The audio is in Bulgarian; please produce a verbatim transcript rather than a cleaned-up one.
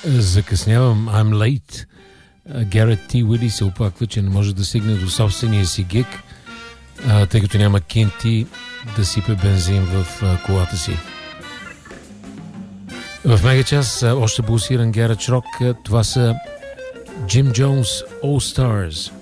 Закъснявам. I'm late. Гарет Т. Уили се оплаква, че не може да стигне до собствения си гиг, а, тъй като няма кинти да сипе бензин в а, колата си. В мега час още пулсиран гаредж рок. Това са Jim Jones All Stars.